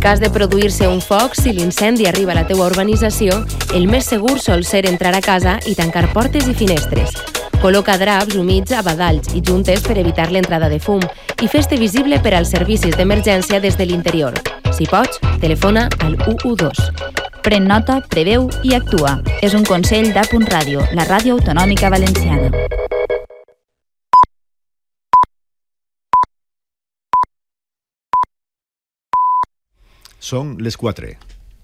cas de produir-se un foc, si l'incendi arriba a la teua urbanització, el més segur sol ser entrar a casa i tancar portes i finestres. Col·loca draps humits a badalls i juntes per evitar l'entrada de fum i fes-te visible per als servicis d'emergència des de l'interior. Si pots, telefona al 112. Pren nota, preveu i actua. És un consell d'A.Ràdio, la ràdio autonòmica valenciana. Són les 4.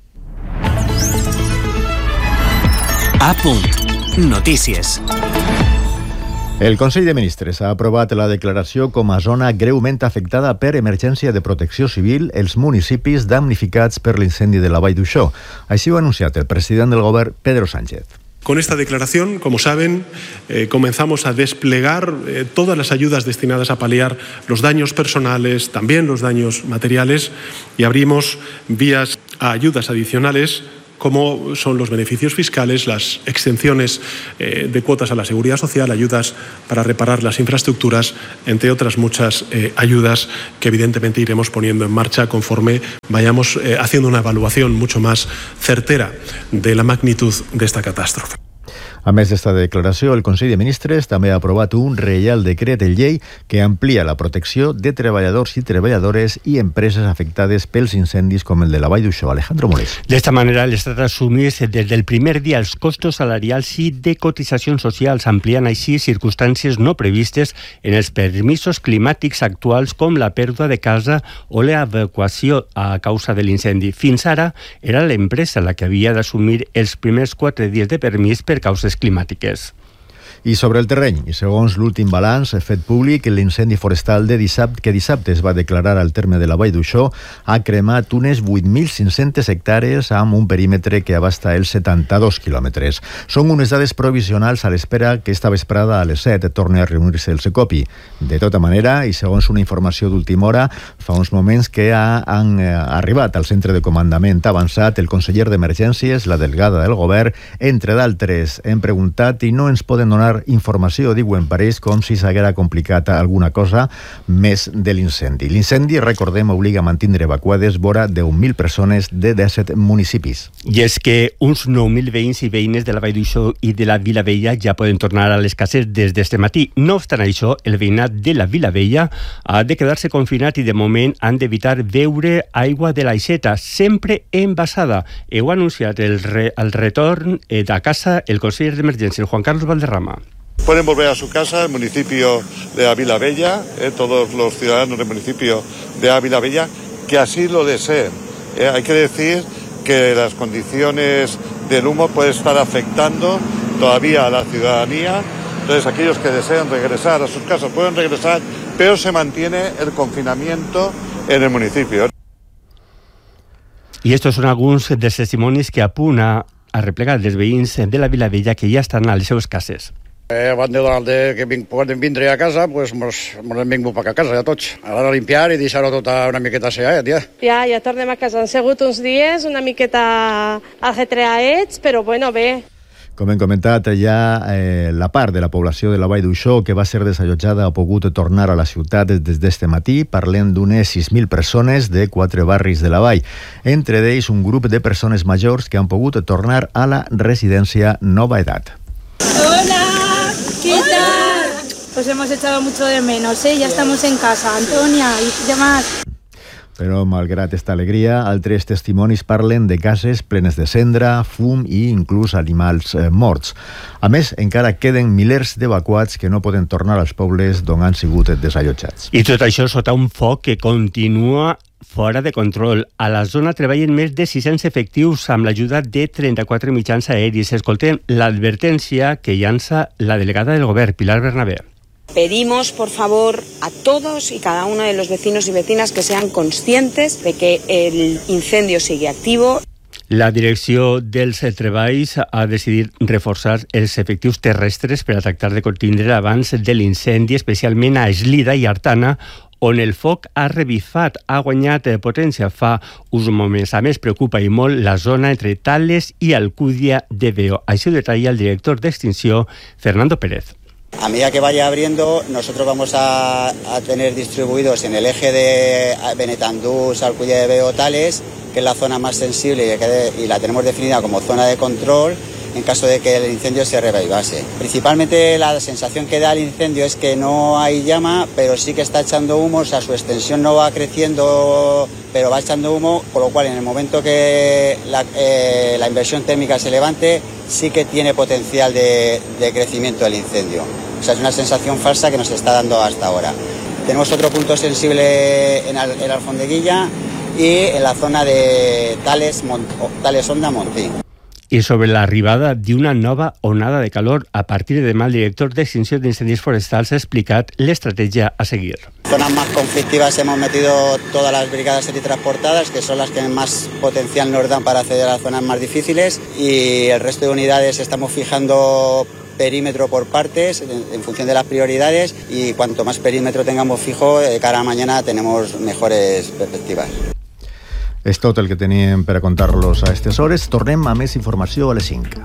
Notícies. El Consell de Ministres ha aprovat la declaració com a zona greument afectada per emergència de protecció civil els municipis damnificats per l'incendi de la Vall d'Uixó. Així ho ha anunciat el president del govern, Pedro Sánchez. Con esta declaración, como saben, comenzamos a desplegar todas las ayudas destinadas a paliar los daños personales, también los daños materiales, y abrimos vías a ayudas adicionales, como son los beneficios fiscales, las exenciones de cuotas a la seguridad social, ayudas para reparar las infraestructuras, entre otras muchas ayudas que evidentemente iremos poniendo en marcha conforme vayamos haciendo una evaluación mucho más certera de la magnitud de esta catástrofe. A més d'esta declaració, el Consell de Ministres també ha aprovat un reial decret llei que amplia la protecció de treballadors i treballadores i empreses afectades pels incendis com el de la Vall d'Uixó. Alejandro Morés. De esta manera, l'Estat assumís des del primer dia els costos salarials i de cotitzacions socials, ampliant així circumstàncies no previstes en els permisos climàtics actuals com la pèrdua de casa o l'evacuació a causa de l'incendi. Fins ara era l'empresa la que havia d'assumir els primers 4 dies de permís per causes climàtiques. I sobre el terreny, i segons l'últim balanç fet públic, l'incendi forestal que dissabte es va declarar al terme de la Vall d'Uixó ha cremat unes 8.500 hectàrees amb un perímetre que abasta els 72 quilòmetres. Són unes dades provisionals a l'espera que esta vesprada a les 7 torni a reunir-se el Secopi. De tota manera, i segons una informació d'última hora, fa uns moments que han arribat al centre de comandament avançat el conseller d'Emergències, la delegada del govern, entre d'altres. Hem preguntat i no ens poden donar informació, diuen, pareix com si s'haguera complicat alguna cosa més de l'incendi. L'incendi, recordem, obliga a mantindre evacuades vora 10.000 persones de 17 municipis. I és que uns 9.000 veïns i veïnes de la Vall d'Uixó i de la Vilavella ja poden tornar a les cases des d'este matí. No obstant això, el veïnat de la Vilavella ha de quedar-se confinat i de moment han d'evitar beure aigua de l'aixeta, sempre envasada. Ho ha anunciat el retorn a casa el conseller d'Emergència, Juan Carlos Valderrama. Pueden volver a su casa, el municipio de Avilavella, todos los ciudadanos del municipio de Avilavella, que así lo deseen. Hay que decir que las condiciones del humo pueden estar afectando todavía a la ciudadanía. Entonces, aquellos que deseen regresar a sus casas pueden regresar, pero se mantiene el confinamiento en el municipio. I estos són alguns dels testimonis que apunta a replegar dels veïns de la Vilavella que ja estan a les seves cases. Abans que podem vindre a casa, pues mos hem vingut per a casa, ja tots. Ara a limpiar i deixar-ho tot una miqueta asseat, ja. Ja tornem a casa. Han sigut uns dies una miqueta ajetreats, però bueno, bé. Com hem comentat, ja la part de la població de la Vall d'Uixó que va ser desallotjada ha pogut tornar a la ciutat des d'este matí. Parlem d'unes 6.000 persones de 4 barris de la Vall. Entre ells, un grup de persones majors que han pogut tornar a la residència Nova Edat. Hola, ¿qué tal? Pues hemos echado mucho de menos, ya estamos en casa, Antonia y demás. Però, malgrat esta alegria, altres testimonis parlen de cases plenes de cendra, fum i inclús animals morts. A més, encara queden milers d'evacuats que no poden tornar als pobles d'on han sigut desallotjats. I tot això sota un foc que continua fora de control. A la zona treballen més de 600 efectius amb l'ajuda de 34 mitjans aeris. Escoltem l'advertència que llança la delegada del govern, Pilar Bernabé. Pedimos, por favor, a todos y cada uno de los vecinos y vecinas que sean conscientes de que el incendio sigue activo. La direcció dels treballs ha decidit reforçar els efectius terrestres per a tractar de contindre abans de l'incendi, especialment a Eslida i Artana, on el foc ha revifat, ha guanyat potència fa uns moments. A més, preocupa i molt la zona entre Tales i Alcúdia de Veo. Així ho detalla el director d'Extinció, Fernando Pérez. A medida que vaya abriendo, nosotros vamos a tener distribuidos en el eje de Benetandús, Alcudia de Veo, Tales, que es la zona más sensible y la tenemos definida como zona de control en caso de que el incendio se revivase. Principalmente la sensación que da el incendio es que no hay llama, pero sí que está echando humo, o sea, su extensión no va creciendo, pero va echando humo, con lo cual en el momento que la inversión térmica se levante, sí que tiene potencial de crecimiento del incendio. O sea, es una sensación falsa que nos está dando hasta ahora. Tenemos otro punto sensible en Alfondeguilla y en la zona de Tales Honda Montí. I sobre l'arribada d'una nova onada de calor, a partir de demà el director d'Extinció d'Incendis Forestals ha explicat l'estratègia a seguir. Zonas más conflictivas hemos metido todas las brigadas teletransportadas, que son las que más potencial nos dan para acceder a las zonas más difíciles, y el resto de unidades estamos fijando perímetro por partes en función de las prioridades, y cuanto más perímetro tengamos fijo, de cara a mañana tenemos mejores perspectivas. És tot el que teníem per a contar-los a aquestes hores. Tornem a més informació a les 5.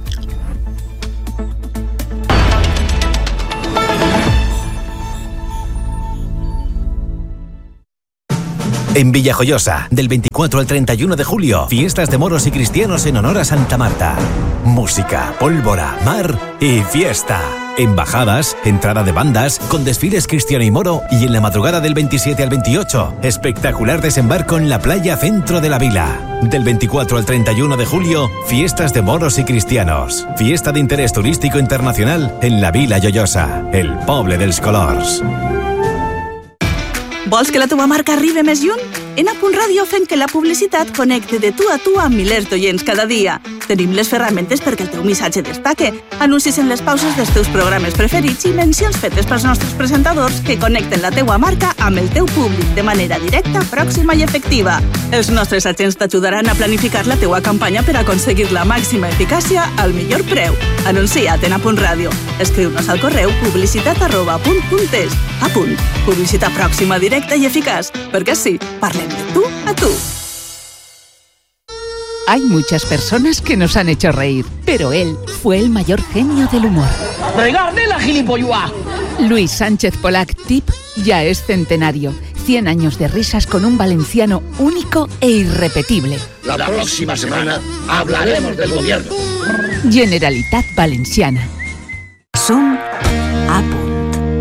En Villajoyosa, del 24 al 31 de julio, fiestas de moros y cristianos en honor a Santa Marta. Música, pólvora, mar y fiesta. Embajadas, entrada de bandas, con desfiles cristiano y moro, y en la madrugada del 27 al 28, espectacular desembarco en la playa centro de la vila. Del 24 al 31 de julio, fiestas de moros y cristianos. Fiesta de interés turístico internacional en la Vila Joiosa, el poble dels colors. Vols que la teva marca arribi més lluny? En A.Radio fem que la publicitat connecte de tu a tu amb milers d'oients cada dia. Tenim les ferramentes perquè el teu missatge destaque, anuncis en les pauses dels teus programes preferits i mencions fetes pels nostres presentadors que connecten la teua marca amb el teu públic de manera directa, pròxima i efectiva. Els nostres agents t'ajudaran a planificar la teua campanya per aconseguir la màxima eficàcia al millor preu. Anuncia't en A.Radio. Escriu-nos al correu publicitat@punt.es. A punt. Publicitat pròxima, directa i eficaç. Perquè sí, parlem de tú a tú. Hay muchas personas que nos han hecho reír, pero él fue el mayor genio del humor. ¡Regarde la gilipollas! Luis Sánchez Polac, TIP, ya es centenario. 100 años de risas con un valenciano único e irrepetible. La próxima semana hablaremos del gobierno. Generalitat Valenciana. Som a punt.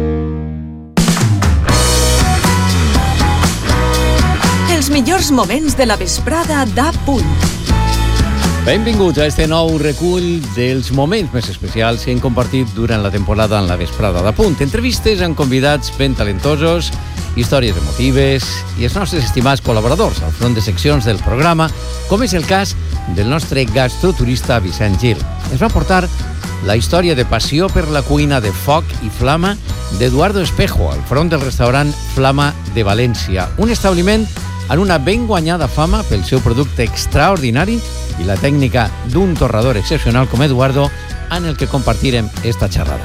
Els millors moments de la vesprada d'A Punt. Benvinguts a este nou recull dels moments més especials que hem compartit durant la temporada en la vesprada d'A Punt. Entrevistes amb convidats ben talentosos, històries emotives i els nostres estimats col·laboradors al front de seccions del programa, com és el cas del nostre gastroturista Vicent Gil. Ens va portar la història de passió per la cuina de foc i flama d'Eduardo Espejo, al front del restaurant Flama de València, un establiment en una ben guanyada fama pel seu producte extraordinari i la tècnica d'un torrador excepcional com Eduardo, en el que compartirem esta xerrada.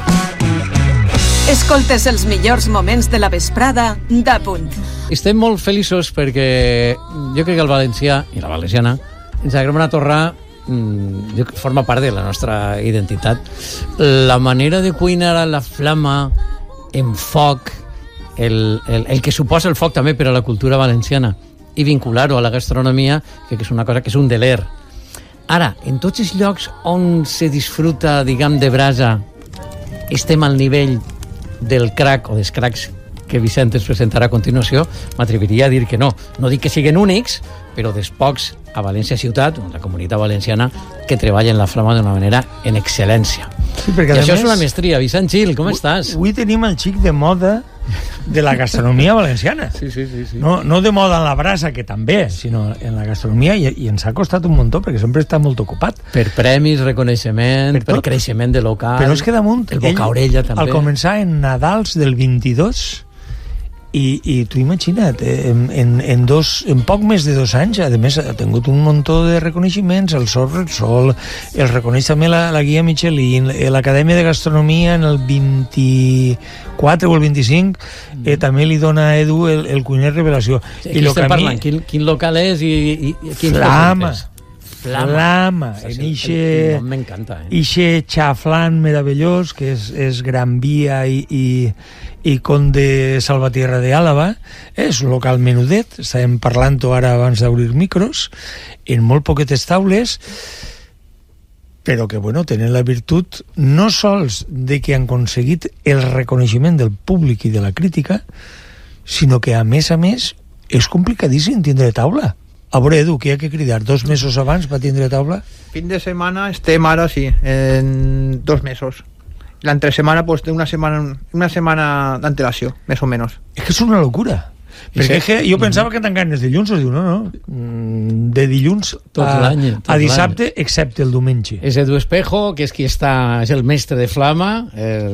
Escoltes els millors moments de la vesprada d'A Punt. Estem molt feliços perquè jo crec que el valencià i la valenciana ens agrada torrar, forma part de la nostra identitat. La manera de cuinar a la flama en foc, el que suposa el foc també per a la cultura valenciana i vincular-ho a la gastronomia, que és una cosa que és un deler. Ara, en tots els llocs on se disfruta, diguem, de brasa, estem al nivell del crack o dels cracs que Vicent ens presentarà a continuació, m'atreviria a dir que no. No dic que siguin únics, però dels pocs a València ciutat, la comunitat valenciana, que treballen la flama d'una manera en excel·lència. Sí, i això és una mestria. Vicent Gil, com estàs? Avui tenim el xic de moda de la gastronomia valenciana. Sí. No de moda en la brasa, que també, sinó en la gastronomia, i ens ha costat un muntó, perquè sempre està molt ocupat. Per premis, reconeixement, per creixement de local. Però és que damunt, el boca-orella també. Al començar en Nadals del 22, i tu imagina't, en poc més de 2 anys, a més, ha tingut un muntó de reconeixements, el Sol Repsol, el reconeix també la guia Michelin, l'Acadèmia de Gastronomia en el 24 o el 25, també li dona a Edu el cuiner revelació. I estem parlant? Quin local és i quins Flama. En ixe... M'encanta, Ixe xaflán meravellós, que és Gran Vía i Conde Salvatierra de Àlava. És un local menudet, estàvem parlant-ho ara abans d'obrir micros, en molt poquetes taules, però que, bueno, tenen la virtut no sols de que han aconseguit el reconeixement del públic i de la crítica, sinó que, a més, és complicadíssim tindre taula. A veure, Edu, que hi ha que cridar 2 mesos abans per tindre taula? Fin de setmana estem ara, sí, en 2 mesos. L'altra setmana, pues, una setmana d'antelació, més o menys. És que és una locura. Perquè jo pensava que tancaven els dilluns, us diu, no. De dilluns a dissabte, excepte el diumenge. És Edu Espejo, que és qui és el mestre de flama.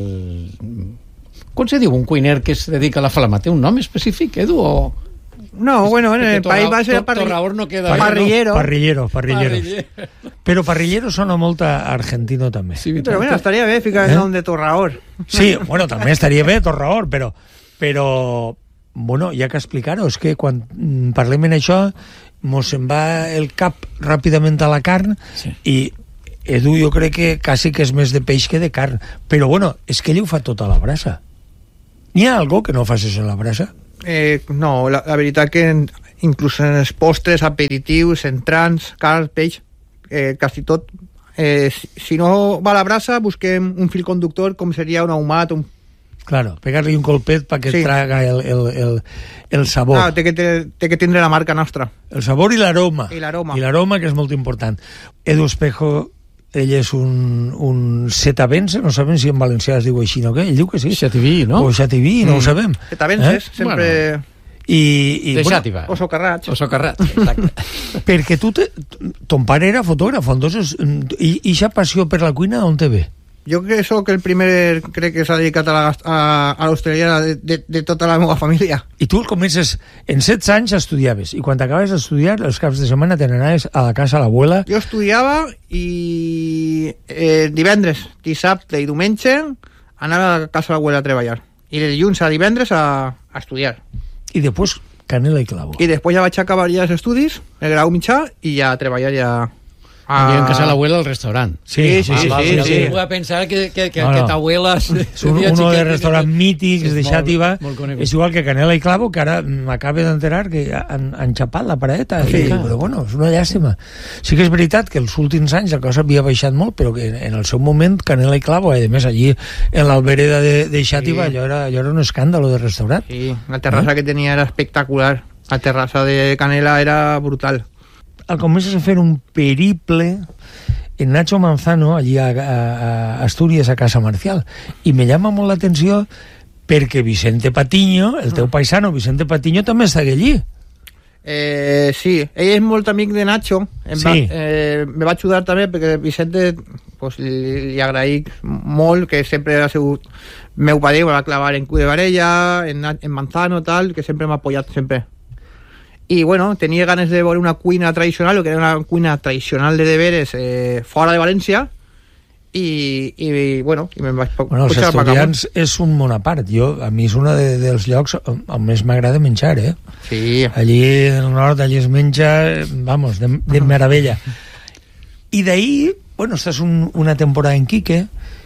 Com se diu un cuiner que es dedica a la flama? Té un nom específic, Edu, o...? No, bueno, en el país va ser Torraor no queda... Parrillero. Però parrillero sona molt argentino també. Sí, però bueno, estaria bé ficar el nom de Torraor. Sí, bueno, també estaria bé Torraor, però bueno, hi ha que explicar-ho, és que quan parlem en això mos se'n va el cap ràpidament a la carn i Edu jo crec que quasi que és més de peix que de carn, però bueno, és que ell ho fa tot a la brasa. N'hi ha algo que no facis a la brasa? No, la veritat que inclús en els postres, aperitius, entrants, carn, peix, quasi tot. Si no va a la brasa, busquem un fil conductor, com seria un ahumat, Claro, pegar-li un colpet perquè traga el sabor. Ah, té que tindre la marca nostra. El sabor i l'aroma. I l'aroma. I l'aroma, que és molt important. Edu Espejo, ell és un setavense, no sabem si en valencià es diu així, no? Ell diu que sí. Xativí, no? O xativí, no ho sabem. Setavenses, sempre... De Xàtiva. O socarrats. Exacte. Perquè ton pare era fotògraf, entonces, i aquesta passió per la cuina, on te ve? Jo que soc el primer, crec que s'ha dedicat a l'hostaleria de tota la meva família. I tu comences, en 16 anys estudiaves, i quan acabes d'estudiar, els caps de setmana te n'anaves a la casa de l'abuela. Jo estudiava i divendres, dissabte i diumenge anava a la casa de l'abuela a treballar. I de dilluns a divendres a estudiar. I després canela i clavo. I després ja vaig acabar ja els estudis, el grau mitjà, i ja a treballar ja... en casa de l'abuela al restaurant. Sí. Voy a pensar que t'abuela... És un dels restaurants mítics de Xàtiva. És igual que Canela i Clavo, que ara m'acaba d'enterar que han xapat la paradeta. Però bueno, és una llàstima. Sí que és veritat que els últims anys la cosa havia baixat molt, però que en el seu moment Canela i Clavo, a més allí en l'albereda de Xàtiva, allò era un escàndalo de restaurant. Sí, la terrassa que tenia era espectacular. La terrassa de Canela era brutal. Comences a fer un periple en Nacho Manzano, allí a Astúries, a Casa Marcial, i me llama molt l'atenció perquè Vicente Patiño, el teu paisano Vicente Patiño, també està allí. Sí, ell és molt amic de Nacho. Me va ajudar també perquè Vicente pues, li agraïc molt, que sempre ha sigut meu padrí, va clavar en Cú de Varella, en Manzano, tal, que sempre m'ha apoyat sempre. I bueno, tenia ganes de veure una cuina tradicional, que era una cuina tradicional de deberes fora de València, i bueno, i me'n vaig pujar els estudiants és un món a part. A mi és un dels llocs on més m'agrada menjar, Sí. Allí al nord, allí es menja, vamos, de meravella. I d'ahí, bueno, estàs una temporada en Quique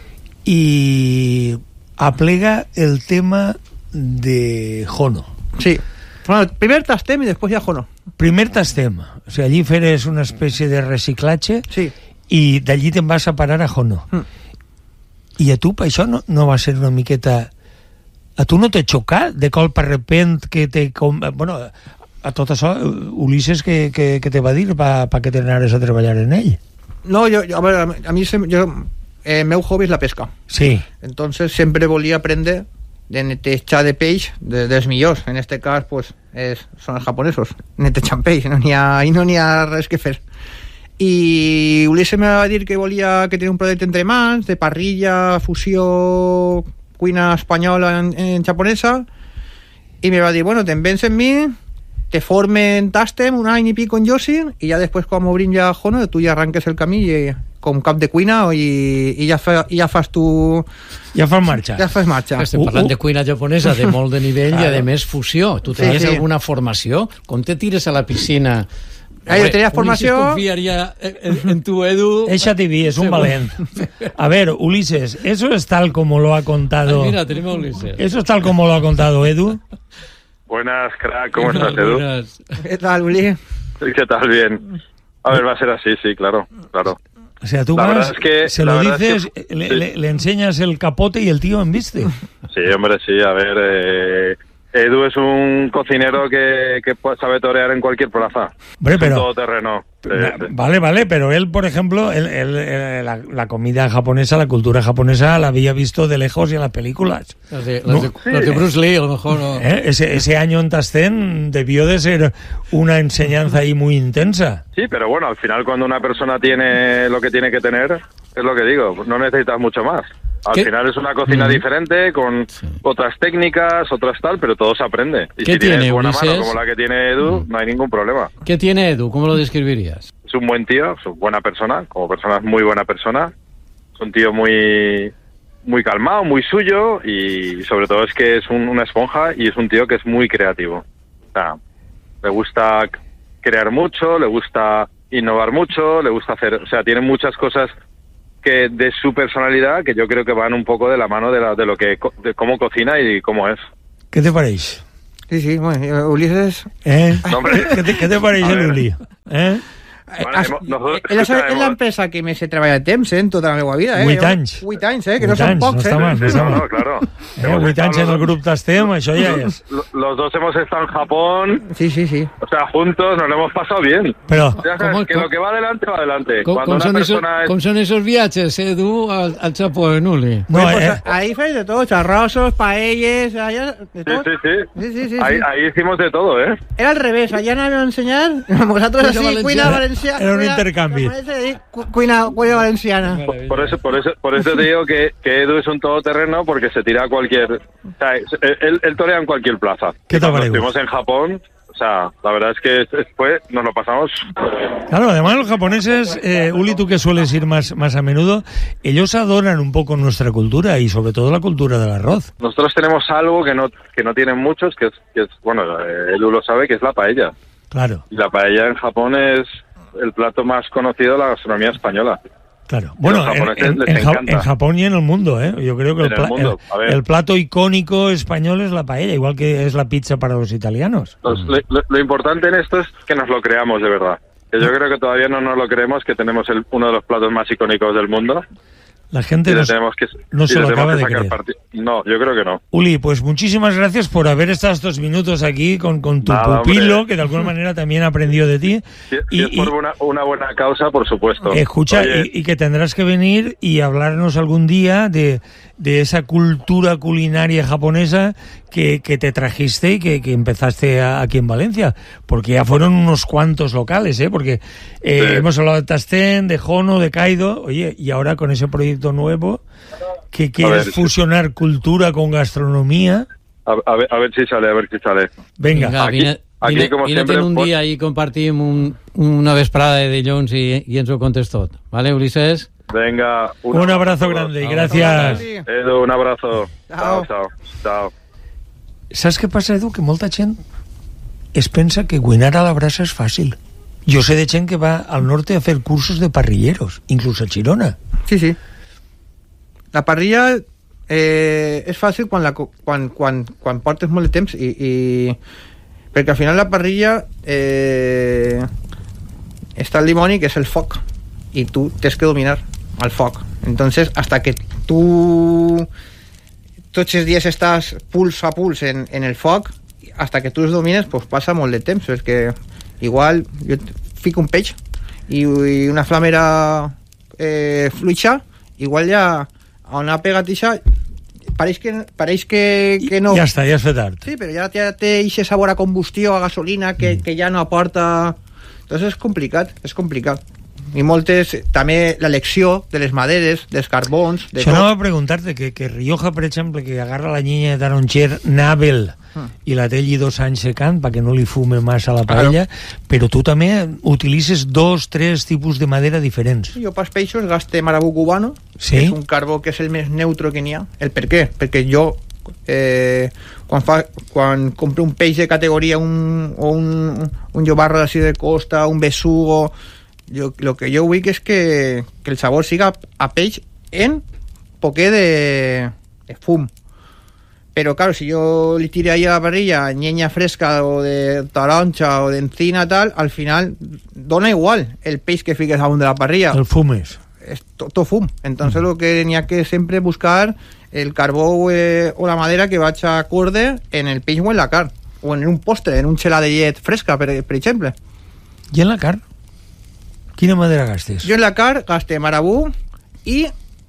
i aplega el tema de Jono. Sí. Bueno, primer tastem i després ja Jono. Primer tastem. O sigui, allí feres una espècie de reciclatge i d'allí te'n vas a parar a Jono. I a tu, per això, no va ser una miqueta... A tu no t'he xocat de colp a repent que te... Bueno, a tot això, Ulises, que te va dir pa que te n'anes a treballar en ell? No, a veure, a mi el meu hobby és la pesca. Sí. Entonces sempre volia aprendre de netejar de peix dels millors. En este cas pues, són els japonesos, netejant peix, no n'hi ha res que fer. I Ulises me va dir que volia que tenia un projecte entre mans de parrilla, fusió, cuina espanyola en japonesa, i me va dir, bueno, te'n vens en mi, te formen Tastem un any i pico en Yoshi, i ja després quan obrim ja Jono, tu ja arranques el camí com cap de cuina i ja fas tu... Ja fas marxa. Ja fas marxa. Estem parlant de cuina japonesa de molt de nivell i, a més, fusió. Tu tenies alguna formació? Com te tires a la piscina Yo tenía formación... Ulises confiaría en tu, Edu. Échate bien, es un valent. A ver, Ulises, ¿eso es tal como lo ha contado... Ay, mira, tenemos a Ulises. ¿Eso es tal como lo ha contado Edu? Buenas, crack, ¿cómo estás, Edu? Buenas. ¿Qué tal, Uli? ¿Qué tal? Bien. A ver, va a ser así, sí, claro. O sea, tú vas, se lo dices, le enseñas el capote y el tío embiste. Sí, hombre, sí, a ver... Edu es un cocinero que sabe torear en cualquier plaza. Hombre, pero... todo terreno. Vale, pero él, por ejemplo, la comida japonesa, la cultura japonesa la había visto de lejos y en las películas. Los de Bruce Lee, a lo mejor no. Ese año en Tashkent debió de ser una enseñanza ahí muy intensa. Sí, pero bueno, al final cuando una persona tiene lo que tiene que tener, es lo que digo, no necesitas mucho más. Al final es una cocina diferente, con otras técnicas, otras tal, pero todo se aprende. Y si tienes buena mano como la que tiene Edu, no hay ningún problema. ¿Qué tiene Edu? ¿Cómo lo describirías? Es un buen tío, es una buena persona, como persona es muy buena persona. Es un tío muy calmado, muy suyo, y sobre todo es que es una esponja y es un tío que es muy creativo. O sea, le gusta crear mucho, le gusta innovar mucho, le gusta hacer... O sea, tiene muchas cosas... que de su personalidad, que yo creo que van un poco de la mano de cómo cocina y cómo es. ¿Qué te parece? Sí, bueno, Ulises... ¿Qué te parece el Uli? Es la empresa que me se treballa temps, en tota la meva vida. 8 anys. 8 anys, que no són pocs. No, claro. 8 anys en el grup Tastem, això ja és. Los dos hemos estado en Japón. Sí. O sea, juntos nos lo hemos pasado bien. Pero, ya sabes que lo que va adelante, va adelante. ¿Cómo son esos viajes, Edu, al Japón, Uli? No, pues ahí fue de todo, charrosos, paelles, allá, de todo. Sí. Ahí hicimos de todo, ¿eh? Era al revés, allá nos iban a enseñar, nosotros así, cuina valenciana. Era un intercambio. Cuina valenciana. Por eso te digo que Edu es un todoterreno, porque se tira a cualquier... O sea, él torea en cualquier plaza. ¿Qué tal, Edu? Estuvimos en Japón, o sea, la verdad es que después nos lo pasamos... Claro, además los japoneses, Uli, tú que sueles ir más a menudo, ellos adoran un poco nuestra cultura y sobre todo la cultura del arroz. Nosotros tenemos algo que no tienen muchos, que es bueno, Edu lo sabe, que es la paella. Claro. Y la paella en Japón es el plato más conocido de la gastronomía española. Claro. Bueno, en Japón y en el mundo, ¿eh? Yo creo que el plato icónico español es la paella, igual que es la pizza para los italianos. Lo importante en esto es que nos lo creamos de verdad. Que yo creo que todavía no nos lo creemos, que tenemos uno de los platos más icónicos del mundo. La gente no se lo acaba de creer. No, yo creo que no. Uli, pues muchísimas gracias por haber estado estos minutos aquí con tu pupilo, hombre, que de alguna manera también aprendió de ti. Si es por una buena causa, por supuesto. Escucha, y que tendrás que venir y hablarnos algún día de esa cultura culinaria japonesa que te trajiste y que empezaste aquí en Valencia, porque ya fueron unos cuantos locales, porque hemos hablado de Tashkent, de Hono, de Kaido, oye, y ahora con ese proyecto nuevo que quieres fusionar cultura con gastronomía. A ver si sale. Venga, aquí como siempre, un día y compartim una vesprada de dilluns y ens ho contes tot. ¿Vale, Ulises? Venga. Un abrazo grande y gracias. Edu, un abrazo. Chao. Saps què passa, Edu? Que molta gent es pensa que cuinar a la brasa és fàcil. Jo sé de gent que va al norte a fer cursos de parrilleros, inclús a Girona. Sí. La parrilla és fàcil quan portes molt de temps i perquè al final la parrilla està el dimoni, que és el foc, i tu tens que dominar el foc. Entonces, hasta que tu tots els dies estàs puls a puls en el foc, hasta que tu els domines, pues passa molt de temps, perquè igual jo fico un peix i una flamera fluixa, igual ja a una pegatissa pareix que no... Ja està, ja has fet art. Sí, però ja té aquest sabor a combustió, a gasolina, que ja no aporta... Entonces és complicat. I moltes, també l'elecció de les maderes, dels carbons... Això anava a preguntar-te, que Rioja, per exemple, que agarra la niña de taronxer Nabel i la té allí 2 anys secant perquè no li fume massa la paella, però tu també utilitzes 2-3 tipus de madera diferents. Jo pels peixos gaste marabú cubano, que és un carbó que és el més neutro que n'hi ha. El per què? Perquè jo Quan compro un peix de categoria, un llobarro així de costa, un besugo, lo que jo vull és que el sabor siga a peix en poquet de fum. Pero claro, si yo le tiré ahí a la parrilla ñeña fresca o de taroncha o de encina tal, al final dona igual el peix que fiques aún de la parrilla. El fum és todo fum. Entonces lo que tenía que siempre buscar el carbó o la madera que vaig acorde en el peix o en la carn, o en un postre, en un xela de llet fresca, per exemple. I en la carn? Quina madera gastes? Jo en la carn gasté marabú i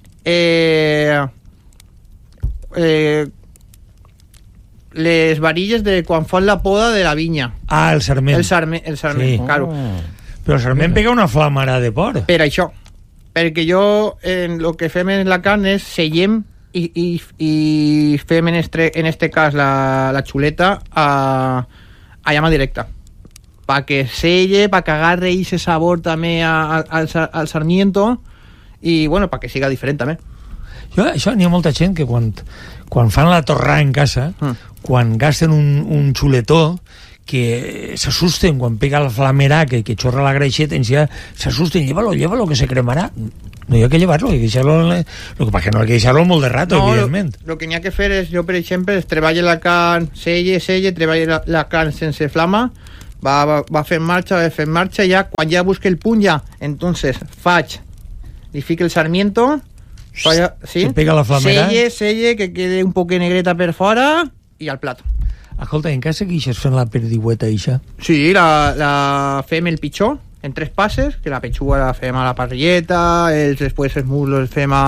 les varilles de quan fan la poda de la vinya. Ah, el sarment. El sarment, sí. Claro. Però el sarment pega una flamara de por. Per això. Perquè jo, el que fem en la carn és sellem i fem en este cas la xuleta a llama directa. Pa que selle, pa que agarre ese sabor també al sarmiento i, bueno, pa que siga diferent també. Això n'hi ha molta gent que quan fan la torrà en casa, quan gasten un xuletó, que s'assusten quan pega la flamera, que xorra la greixeta, s'assusten, llévalo, que se cremarà. No hi ha que llevar-lo, hay que deixar-lo. Lo que passa que no hay que deixar-lo molt de rato, evidentment. Lo que n'hi ha que fer és, jo per exemple, treballe la carn, selle, treballe la carn sense flama, va fent marxa, i ja, quan ja busque el punt, ja, entonces li fique el sarmiento, se pega la flamera, selle, que quede un poc negreta per fora, i al plat. Escolta, en casa segueixes fent la perdigüeta, ixa? Sí, la fem el pitjor, en 3 passes, que la pechuga la fem a la parrilleta, després els muslos els fem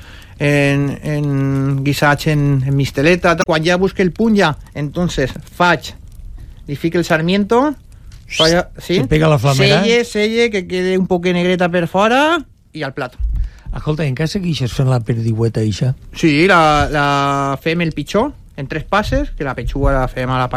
en guisats en misteleta. Quan ja busque el punt, ja, entonces li fique el sarmiento, se pega la flamera, selle, que quede un poc negreta per fora, i al plat. Escolta, en casa segueixes fent la perdigüeta, ixa? Sí, la fem el pitjor, en 3 passes, que la pechuga la fem a la